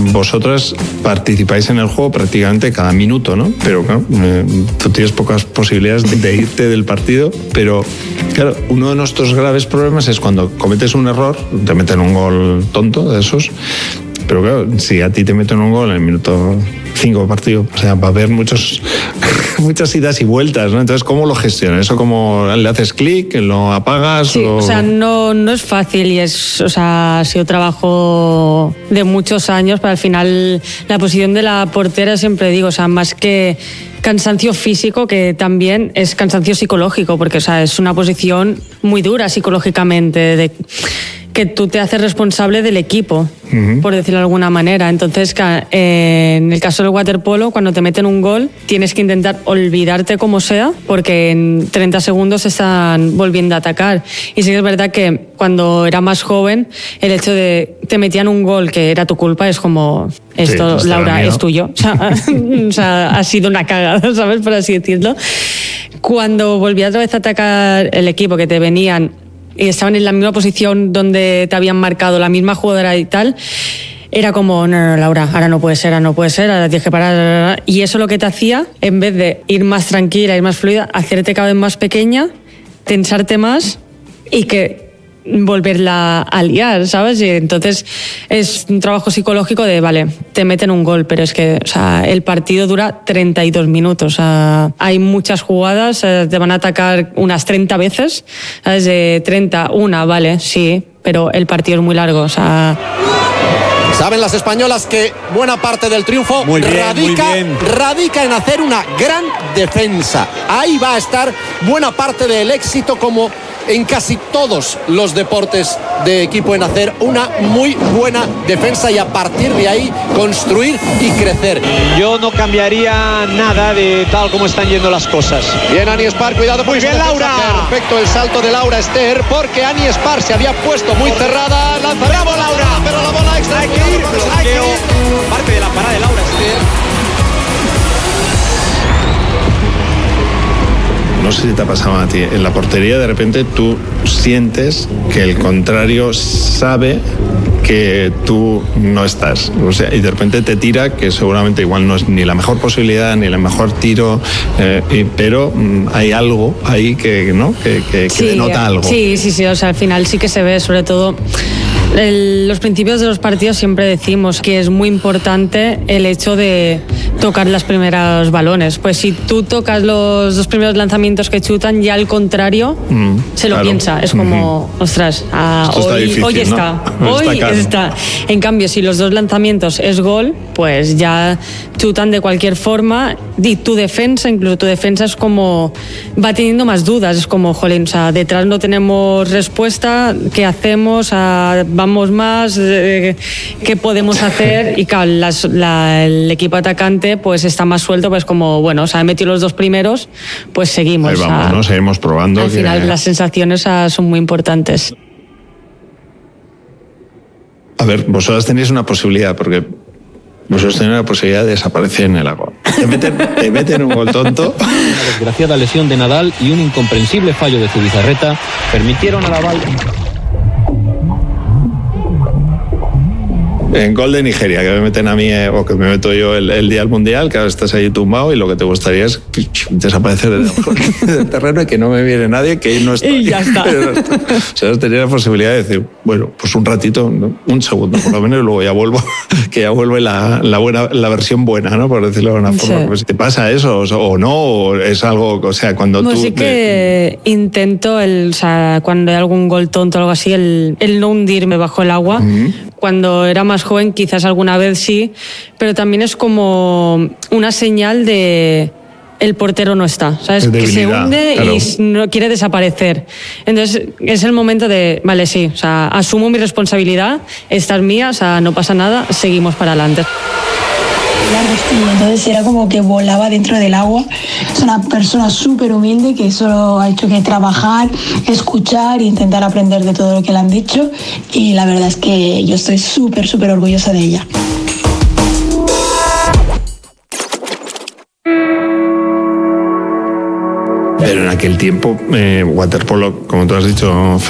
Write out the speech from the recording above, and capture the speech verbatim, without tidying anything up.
vosotras participáis en el juego prácticamente cada minuto, ¿no? Pero claro, eh, tú tienes pocas posibilidades de, de irte del partido, pero claro, uno de nuestros graves problemas es cuando cometes un error, te meten un gol tonto de esos, pero claro, si a ti te meten un gol en el minuto cinco partido, o sea, va a haber muchos, muchas idas y vueltas, ¿no? Entonces, ¿cómo lo gestionas? ¿Eso cómo le haces clic, lo apagas? Sí, o... o sea, no, no es fácil y es, o sea, ha sido trabajo de muchos años, pero al final la posición de la portera, siempre digo, o sea, más que cansancio físico, que también es cansancio psicológico, porque, o sea, es una posición muy dura psicológicamente, de que tú te haces responsable del equipo, uh-huh. por decirlo de alguna manera. Entonces, eh, en el caso del waterpolo, cuando te meten un gol, tienes que intentar olvidarte como sea, porque en treinta segundos están volviendo a atacar. Y sí que es verdad que cuando era más joven, el hecho de te metían un gol que era tu culpa, es como, esto, sí, Laura, es tuyo. O sea, o sea, ha sido una cagada, ¿sabes? Por así decirlo. Cuando volvía otra vez a atacar el equipo, que te venían y estaban en la misma posición donde te habían marcado, la misma jugadora y tal, era como, no, no, Laura, ahora no puede ser, ahora no puede ser, ahora tienes que parar. Y eso lo que te hacía, en vez de ir más tranquila, ir más fluida, hacerte cada vez más pequeña, tensarte más y que volverla a liar, ¿sabes? Y entonces es un trabajo psicológico de, vale, te meten un gol, pero es que, o sea, el partido dura treinta y dos minutos, o sea, hay muchas jugadas, te van a atacar unas treinta veces, ¿sabes? De treinta, una, vale, sí, pero el partido es muy largo, o sea... Saben las españolas que buena parte del triunfo muy bien, radica, muy bien. radica en hacer una gran defensa. Ahí va a estar buena parte del éxito, como en casi todos los deportes de equipo, en hacer una muy buena defensa y a partir de ahí construir y crecer. Yo no cambiaría nada de tal como están yendo las cosas. Bien, Ani Espar, cuidado. Muy bien, Laura. Perfecto el salto de Laura Ester, porque Ani Espar se había puesto muy cerrada. ¡Bravo, Laura! Pero la bola extra. Hay que ir, hay que ir. Parte de la parada de Laura Ester. No sé si te ha pasado a ti, en la portería de repente tú sientes que el contrario sabe que tú no estás, o sea, y de repente te tira, que seguramente igual no es ni la mejor posibilidad ni el mejor tiro, eh, y, pero mm, hay algo ahí que, ¿no? que, que, que sí, denota algo. Sí, sí, sí, o sea, al final sí que se ve, sobre todo el, los principios de los partidos siempre decimos que es muy importante el hecho de tocar los primeros balones, pues si tú tocas los dos primeros lanzamientos que chutan, ya al contrario mm, se lo claro. piensa, es como, mm-hmm. ostras, ah, hoy, está difícil, hoy está, ¿no? hoy está, está. En cambio, si los dos lanzamientos es gol, pues ya chutan de cualquier forma, y tu defensa, incluso tu defensa es como, va teniendo más dudas, es como, jolín, o sea, detrás no tenemos respuesta, ¿qué hacemos? Ah, vamos más, eh, ¿qué podemos hacer? Y claro, las, la, el equipo atacante pues está más suelto, pues como, bueno, o sea, he metido los dos primeros, pues seguimos. Ahí vamos, a, ¿no? Seguimos probando. Al que... final las sensaciones a, son muy importantes. A ver, vosotras tenéis una posibilidad, porque vosotros tenéis una posibilidad de desaparecer en el agua. Te meten, te meten un gol tonto. Una desgraciada lesión de Nadal y un incomprensible fallo de Zubizarreta permitieron a la Val... En gol de Nigeria, que me meten a mí, eh, o que me meto yo el, el día del Mundial, que ahora estás ahí tumbado y lo que te gustaría es desaparecer del, del terreno y que no me viene nadie, que no estoy. Y ya está. O sea, tenía la posibilidad de decir, bueno, pues un ratito, ¿no? Un segundo por lo menos, y luego ya vuelvo, que ya vuelve la, la, buena, la versión buena, ¿no? Por decirlo de alguna forma. Sí. Pues, ¿te pasa eso o no? ¿O es algo, o sea, cuando pues tú... sí que de... intento, el, o sea, cuando hay algún gol tonto o algo así, el, el no hundirme bajo el agua. Uh-huh. Cuando era más joven quizás alguna vez sí, pero también es como una señal de el portero no está, ¿sabes? Que se hunde, claro. Y no quiere desaparecer. Entonces es el momento de, vale, sí, o sea, asumo mi responsabilidad, esta es mía, o sea, no pasa nada, seguimos para adelante. Entonces era como que volaba dentro del agua. Es una persona súper humilde que solo ha hecho que trabajar, escuchar e intentar aprender de todo lo que le han dicho, y la verdad es que yo estoy súper, súper orgullosa de ella. Pero en aquel tiempo, eh, waterpolo, como tú has dicho,